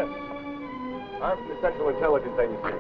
Yes. I'm from the Central Intelligence Agency.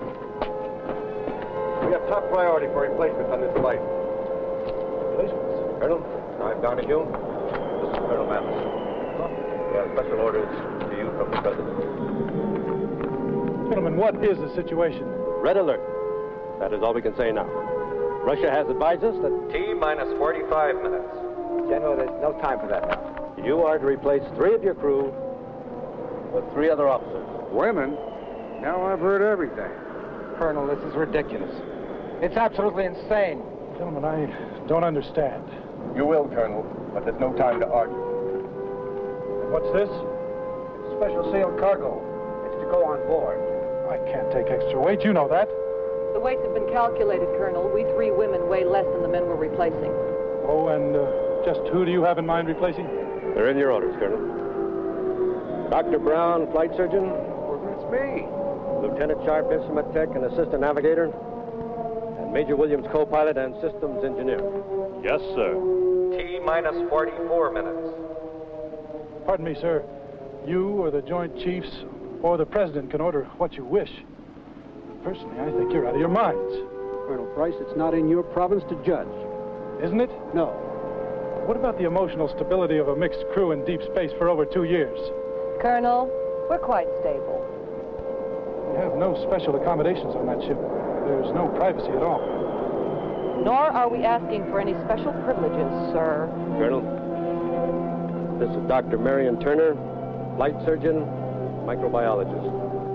We have top priority for replacements on this flight. Replacements? Colonel, I'm Donahue. This is Colonel Mathis. We have special orders to you from the President. Gentlemen, what is the situation? Red alert. That is all we can say now. Russia has advised us that... T-minus 45 minutes. General, there's no time for that now. You are to replace 3 of your crew with 3 other officers. Women? Now I've heard everything. Colonel, this is ridiculous. It's absolutely insane. Gentlemen, I don't understand. You will, Colonel, but there's no time to argue. What's this? Special sealed cargo. It's to go on board. I can't take extra weight, you know that. The weights have been calculated, Colonel. We 3 women weigh less than the men we're replacing. Oh, and just who do you have in mind replacing? They're in your orders, Colonel. Dr. Brown, flight surgeon. It's me. Lieutenant Sharp, instrument tech and assistant navigator. And Major Williams, co-pilot and systems engineer. Yes, sir. T-minus 44 minutes. Pardon me, sir. You or the Joint Chiefs or the President can order what you wish. Personally, I think you're out of your minds. Colonel Price, it's not in your province to judge. Isn't it? No. What about the emotional stability of a mixed crew in deep space for over 2 years? Colonel, we're quite stable. We have no special accommodations on that ship. There's no privacy at all. Nor are we asking for any special privileges, sir. Colonel, this is Dr. Marion Turner, flight surgeon, microbiologist.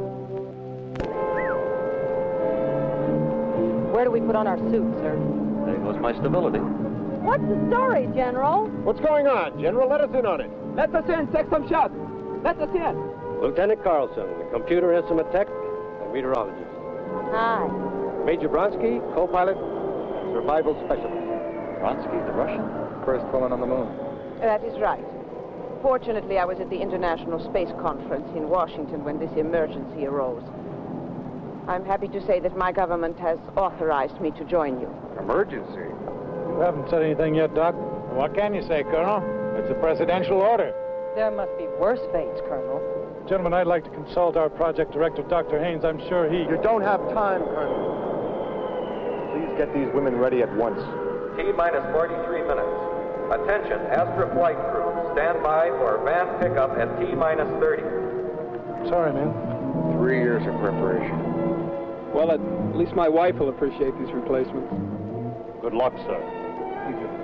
Where do we put on our suits, sir? There goes my stability. What's the story, General? What's going on, General? Let us in on it. Let us in, take some shots. Let us in. Lieutenant Carlson, computer instrument tech and meteorologist. Hi. Major Bronsky, co-pilot, survival specialist. Bronsky, the Russian? First woman on the moon. That is right. Fortunately, I was at the International Space Conference in Washington when this emergency arose. I'm happy to say that my government has authorized me to join you. Emergency? You haven't said anything yet, Doc. What can you say, Colonel? It's a presidential order. There must be worse fates, Colonel. Gentlemen, I'd like to consult our project director, Dr. Haynes. I'm sure he... You don't have time, Colonel. Please get these women ready at once. T-minus 43 minutes. Attention, Astra flight crew. Stand by for van pickup at T-minus 30. Sorry, man. 3 years of preparation. Well, at least my wife will appreciate these replacements. Good luck, sir. Thank you.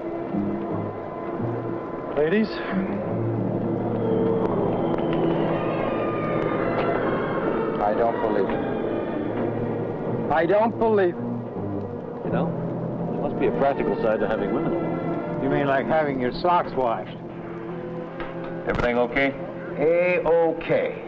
Ladies, I don't believe it. I don't believe it. You know, there must be a practical side to having women. You mean like having your socks washed? Everything okay? A-okay.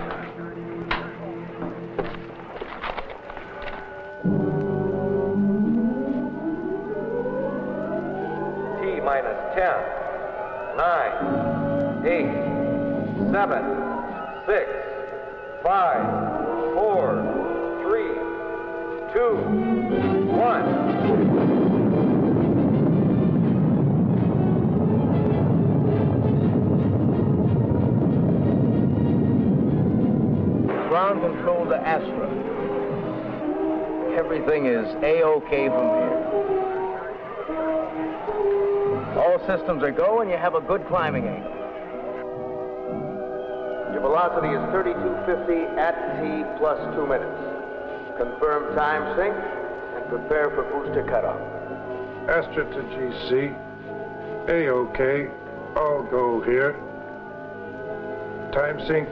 T-minus 10, 9, 8, 7, 6, 5, 4, 3, 2, 1. Ground control to Astra. Everything is A-okay from here. All systems are go and you have a good climbing angle. Your velocity is 3250 at T plus 2 minutes. Confirm time sync and prepare for booster cutoff. Astra to GC. A-OK. All go here. Time sync.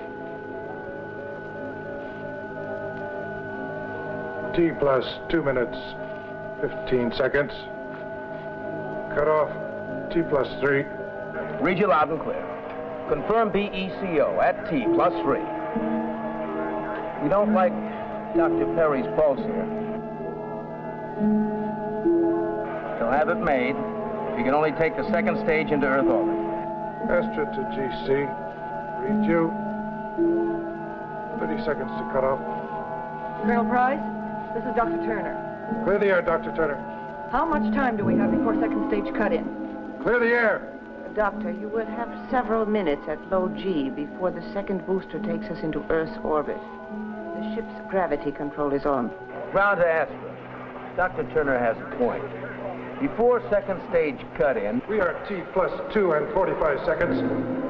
T plus 2 minutes, 15 seconds. Cut off. T plus 3. Read you loud and clear. Confirm BECO at T plus 3. We don't like Dr. Perry's pulse here. He'll have it made if he can only take the second stage into Earth orbit. Astra to GC. Read you. 30 seconds to cut off. Colonel Price, this is Dr. Turner. Clear the air, Dr. Turner. How much time do we have before second stage cut-in? Clear the air. Doctor, you will have several minutes at low G before the second booster takes us into Earth's orbit. The ship's gravity control is on. Round to Astra. Dr. Turner has a point. Before second stage cut-in, We are T plus 2 and 45 seconds.